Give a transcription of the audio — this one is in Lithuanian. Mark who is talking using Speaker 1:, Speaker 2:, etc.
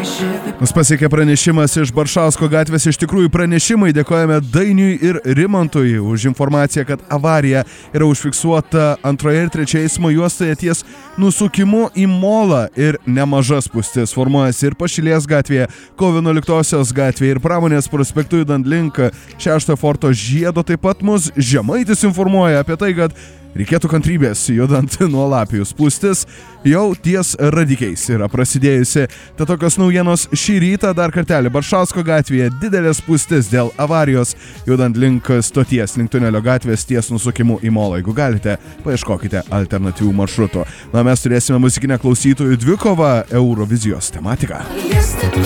Speaker 1: Mus pasiekė pranešimas iš Baršausko gatvės, iš tikrųjų pranešimai, dėkojame Dainiui ir Rimantui už informaciją, kad avarija yra užfiksuota antroje ir trečioje eismo juostoje ties nusukimu į molą ir nemaža spūstis formuojasi ir Pašilės gatvėje, Kovo 11 gatvėje ir Pramonės prospektu judant link 6 forto žiedo. Taip pat mus Žemaitis informuoja apie tai, kad reikėtų kantrybės judant nuo Lapijų. Spūstis jau ties Radikiais yra prasidėjusi. Tad tokios naujienos šį rytą. Dar kartelį Baršausko gatvėje didelė spūstis dėl avarijos judant link stoties, link tunelio gatvės ties nusukimu į molą. Jeigu galite, paieškokite alternatyvių maršrutų. Na, mes turėsime muzikinę klausytojų dvikovą Eurovizijos tematika.